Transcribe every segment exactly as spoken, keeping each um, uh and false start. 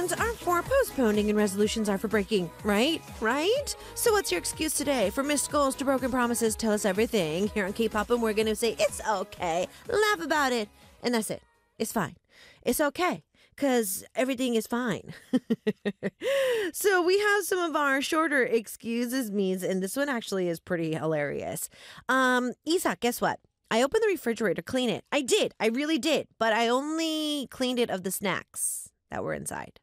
Resolutions are for postponing and resolutions are for breaking, right? Right? So what's your excuse today? For missed goals to broken promises, tell us everything. Here on K-Pop, and we're going to say, it's okay. Laugh about it. And that's it. It's fine. It's okay. Because everything is fine. So we have some of our shorter excuses me's, and this one actually is pretty hilarious. Um, Isak, guess what? I opened the refrigerator, clean it. I did. I really did. But I only cleaned it of the snacks that were inside.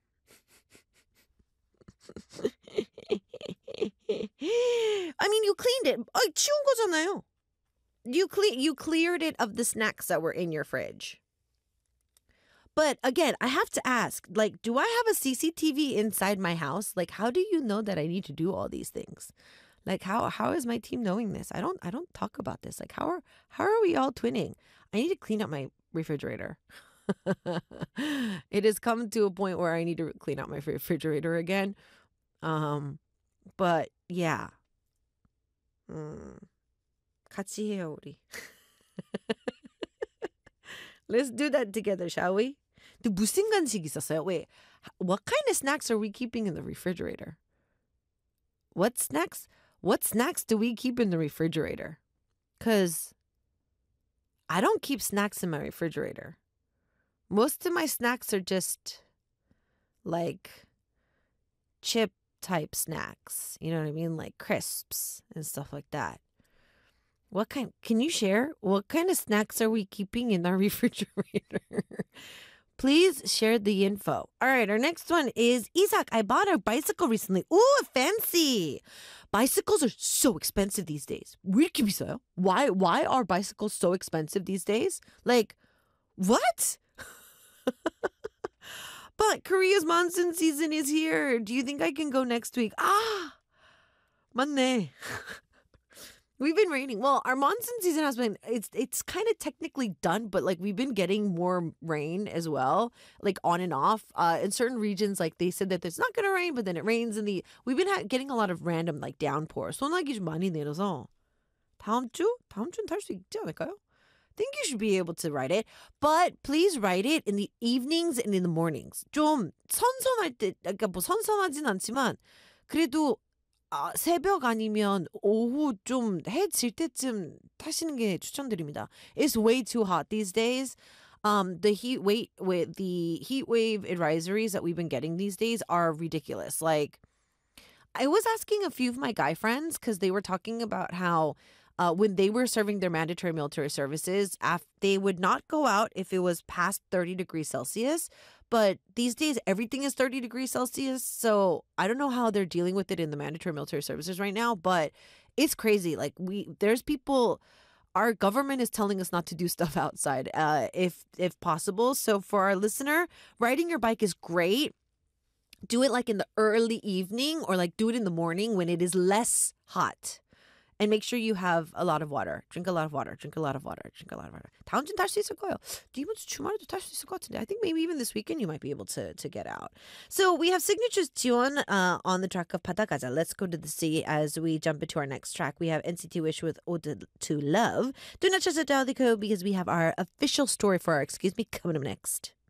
I mean, you cleaned it. 아, 치운 거잖아요. You cle- you cleared it of the snacks that were in your fridge. But again, I have to ask, like, do I have a C C T V inside my house? Like, how do you know that I need to do all these things? Like, how how is my team knowing this? I don't I don't talk about this. Like, how are how are we all twinning? I need to clean up my refrigerator. It has come to a point where I need to clean out my refrigerator again. Um, but yeah. 음, 같이 해요, 우리. Let's do that together, shall we? 근데 무슨 간식 있었어요? Wait, what kind of snacks are we keeping in the refrigerator? What snacks? What snacks do we keep in the refrigerator? Because I don't keep snacks in my refrigerator. Most of my snacks are just like chip type snacks. You know what I mean? Like crisps and stuff like that. What kind? Can you share? What kind of snacks are we keeping in our refrigerator? Please share the info. All right, our next one is Isak. I bought a bicycle recently. Ooh, fancy. Bicycles are so expensive these days. 왜 이렇게 비싸요? Why, why are bicycles so expensive these days? Like, what? But Korea's monsoon season is here. Do you think I can go next week? Ah, 맞네. We've been raining. Well, our monsoon season has been, it's it's kind of technically done, but like we've been getting more rain as well, like on and off. Uh, in certain regions, like they said that it's not going to rain, but then it rains in the, we've been ha- getting a lot of random like downpours. 소나기 좀 많이 내려서 다음 주? 다음 주는 탈 수 있지 않을까요? I think you should be able to ride it, but please ride it in the evenings and in the mornings. 좀 선선할 때, 그러니까 뭐 선선하진 않지만 그래도 아, 새벽 아니면 오후 좀 해 질 때쯤 타시는 게 추천드립니다. It's way too hot these days. Um, the heat wait with the heat wave advisories that we've been getting these days are ridiculous. Like, I was asking a few of my guy friends because they were talking about how uh, when they were serving their mandatory military services, af- they would not go out if it was past thirty degrees Celsius. But these days, everything is thirty degrees Celsius. So I don't know how they're dealing with it in the mandatory military services right now, but it's crazy. Like we, there's people, our government is telling us not to do stuff outside, uh, if, if possible. So for our listener, riding your bike is great. Do it like in the early evening or like do it in the morning when it is less hot. And make sure you have a lot of water. Drink a lot of water. Drink a lot of water. Drink a lot of water. 다음 주는 탈 수 있을 거예요. 이번 주 주말에도 탈 수 있을 것 같은데. I think maybe even this weekend you might be able to, to get out. So we have signatures Jiwon uh, on the track of 바다가자. Let's go to the sea as we jump into our next track. We have N C T Wish with Ode to Love. Do not just a Dalico because we have our official story for our excuse me coming up next.